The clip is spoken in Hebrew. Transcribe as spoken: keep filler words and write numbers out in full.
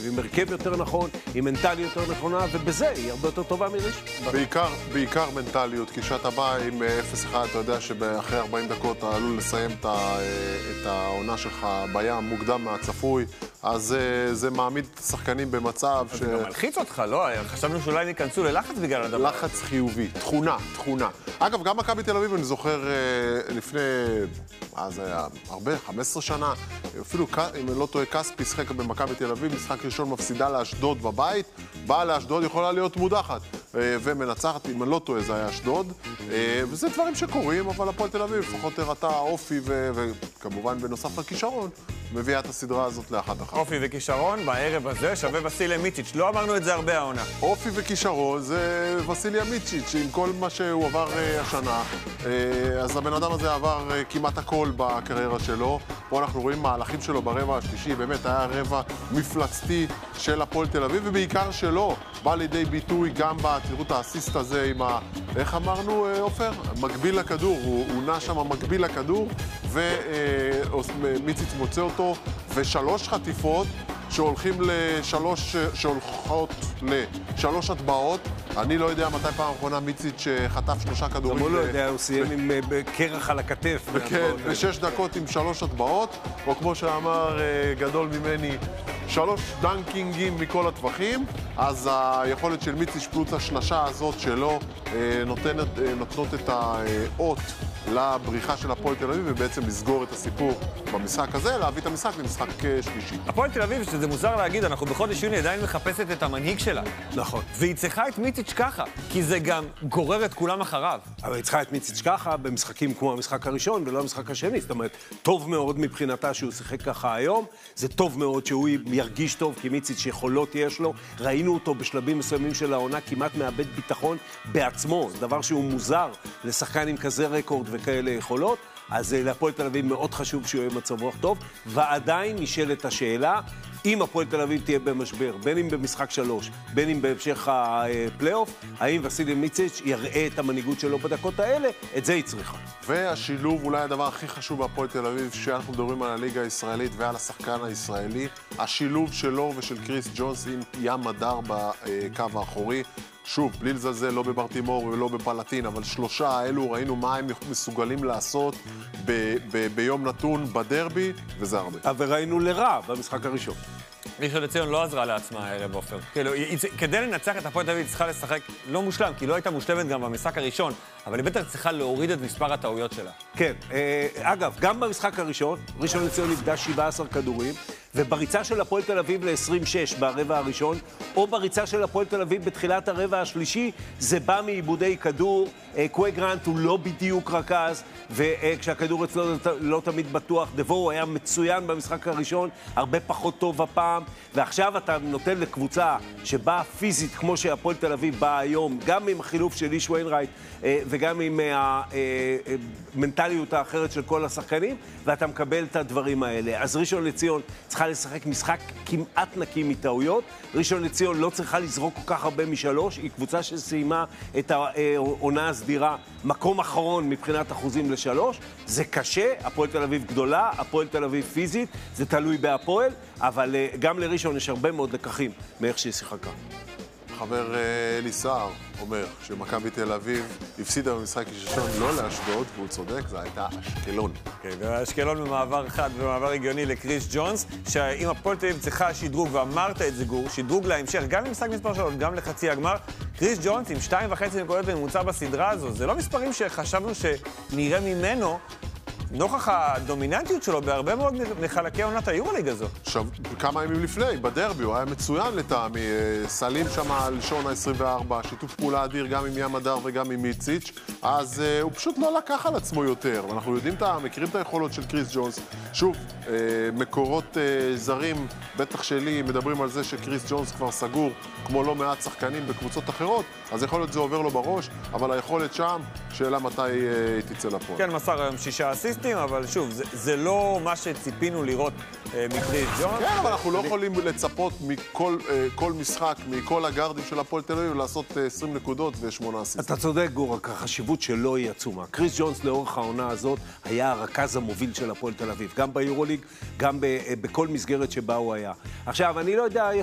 אביב, עם הרכב יותר נכון, עם מנטליות יותר נכונה, ובזה היא הרבה יותר טובה מראשון. בעיקר, בעיקר מנטליות, כי כשאתה בא עם אפס אחד, אתה יודע שאחרי ארבעים דקות אתה עלול לסיים את, ה, את העונה שלך בים מוקדם מהצפוי, אז זה מעמיד שחקנים במצב ש... זה גם מלחיץ אותך, לא? חשבנו שאולי ניכנסו ללחץ בגלל הדבר. לחץ חיובי, תכונה, תכונה. אגב, גם מכבי תל אביב, אני זוכר לפני, אז היה הרבה, חמש עשרה שנה, אפילו, אם אני לא טועה, כספי שחק במכבי תל אביב, משחק ראשון מפסידה לאשדוד בבית, באה לאשדוד, יכולה להיות מודחת ומנצחת, אם אני לא טועה, זה היה אשדוד, וזה דברים שקורים, אבל הפועל תל אביב לפחות הראתה אופי וכמובן בנוסף לכישרון, מביאה את הסדרה הזאת לאחת אחת. אופי וכישרון, בערב הזה שווה וסיליה מיצ'יץ'. לא אמרנו את זה הרבה העונה. אופי וכישרון זה וסיליה מיצ'יץ', עם כל מה שהוא עבר השנה. אז הבן אדם הזה עבר כמעט הכל בקריירה שלו. פה אנחנו רואים מהלכים שלו ברבע השלישי. באמת היה רבע מפלצתי של הפועל תל אביב, ובעיקר שלו בא לידי ביטוי גם בתראו את האסיסט הזה עם ה... איך אמרנו, אופר? מקביל לכדור. הוא, הוא נע שם מקביל לכדור, ומיציץ' מוצא אותו, ושלוש חטיפות שהולכים לשלוש, שהולכות לשלוש הטבעות. אני לא יודע מתי פעם האחרונה מיציץ' חטף שלושה כדורים. גם הוא לא יודע, הוא סיים עם קרח על הכתף. כן, בשש דקות עם שלוש הטבעות, או כמו שאמר גדול ממני, שלוש דנקינגים מכל הטווחים, אז היכולת של מיציץ' פלוץ השלשה הזאת שלו נותנת, נותנות את האות לבריחה של הפועל תל אביב, ובעצם לסגור את הסיפור במשחק הזה, להביא את המשחק למשחק שלישי. הפועל תל אביב, שזה מוזר להגיד, אנחנו בחודש יוני עדיין מחפשת את המנהיג שלה. נכון. והיא צריכה את מיציץ' ככה, כי זה גם גורר את כולם אחריו. אבל היא צריכה את מיציץ' ככה במשחקים כמו המשחק הראשון ולא המשחק השני. זאת אומרת, טוב מאוד מבחינתה שהוא שיחק ככה היום, זה טוב מאוד שהוא ירגיש טוב, כי מיציץ' יכולות יש לו. ראינו אותו בשלבים מסוימים של העונה, כמעט מאבד ביטחון בעצמו. זה דבר שהוא מוזר לשחקן עם כזה רקורד וכאלה יכולות. אז להפועל תל אביב מאוד חשוב שהוא יהיה מצב רוח טוב, ועדיין נשאלת השאלה, אם הפועל תל אביב תהיה במשבר, בין אם במשחק שלוש, בין אם בהמשך הפלייאוף, האם וסיליה מיציץ' יראה את המנהיגות שלו בדקות האלה, את זה היא צריכה. והשילוב, אולי הדבר הכי חשוב בהפועל תל אביב, שאנחנו מדברים על הליגה הישראלית ועל השחקן הישראלי, השילוב שלו ושל קריס ג'ונס עם ים מדר בקו האחורי, שוב, בלי לזלזל, לא בברטימור ולא בפלטין, אבל שלושה האלו ראינו מה הם מסוגלים לעשות ב- ב- ביום נתון בדרבי, וזה הרבה. וראינו לרע במשחק הראשון. ראשון לציון לא עזרה לעצמה הערב, עופר. כאילו, כדי לנצח את הפועל תל אביב, היא צריכה לשחק לא מושלם, כי לא הייתה מושלמת גם במשחק הראשון, אבל היא בטח צריכה להוריד את מספר הטעויות שלה. כן, אגב, גם במשחק הראשון, ראשון לציון נפגע שבעה עשר כדורים, ובריצה של הפועל תל אביב ל-עשרים ושש ברבע הראשון, או בריצה של הפועל תל אביב בתחילת הרבע השלישי, זה בא מעיבודי כדור. קווי גרנט הוא לא בדיוק רכז, וכשהכדור אצלו לא תמיד בטוח. דבו היה מצוין במשחק הראשון, הרבה פחות טוב הפעם, ועכשיו אתה נותן לקבוצה שבאה פיזית כמו שהפועל תל אביב באה היום, גם עם החילוף של איש ויינרייט וגם עם המנטליות האחרת של כל השחקנים, ואתה מקבל את הדברים האלה. אז ראשון לציון צריכה לשחק משחק כמעט נקי מטעויות. ראשון לציון לא צריכה לזרוק כל כך הרבה משלוש, היא קבוצה שסיימה את העונה הסדירה מקום אחרון מבחינת אחוזים לשלוש. זה קשה, הפועל תל אביב גדולה, הפועל תל אביב פיזית, זה תלוי בהפועל, אבל גם לראשון יש הרבה מאוד לקחים מאיך שהיא שיחקה. חבר אלי סער אומר שמכבי תל אביב הפסידה במשחק ראשון לא לאשדוד, והוא צודק, זו הייתה אשקלון. כן, ואשקלון במעבר חד ומעבר הגיוני לקריס ג'ונס, שאם הפועל תל אביב צריכה שדרוג, ואמרת את זה גור, שדרוג להמשך, גם למשחק מספר שלוש, גם לחצי הגמר, קריס ג'ונס עם שתיים וחצי נקודות בממוצע בסדרה הזו, זה לא מספרים שחשבנו שנראה ממנו, נוכח הדומיננטיות שלו בהרבה מאוד מחלקי עונת היורוליג הזו. עכשיו, כמה ימים לפני, בדרבי, הוא היה מצוין לטעמי, סלים שם על שעון ה-עשרים וארבע, שיתוף פעולה אדיר גם עם ים מדר וגם עם מיציץ', אז uh, הוא פשוט לא לקח על עצמו יותר. אנחנו יודעים, מכירים את היכולות של קריס ג'ונס. שוב, uh, מקורות uh, זרים, בטח שלי, מדברים על זה שקריס ג'ונס כבר סגור, כמו לא מעט שחקנים בקבוצות אחרות, אז יכול להיות זה עובר לו בראש, אבל היכולת שם, שאלה מתי uh, תצא לפועל. כן, מסר היום שישה אסיסטים, אבל שוב, זה, זה לא מה שציפינו לראות uh, מקריס ג'ונס. כן, אבל אנחנו לא יכולים לצפות מכל uh, כל משחק, מכל הגארדים של הפועל תל אביב, לעשות uh, עשרים נקודות ושמונה אסיסטים. אתה צודק, גור, רק החשיבות שלו היא עצומה. קריס ג'ונס לאורך העונה הזאת היה הרכז המוביל של הפועל תל אביב, גם ביורוליג, גם ב, uh, בכל מסגרת שבה הוא היה. עכשיו, אני לא יודע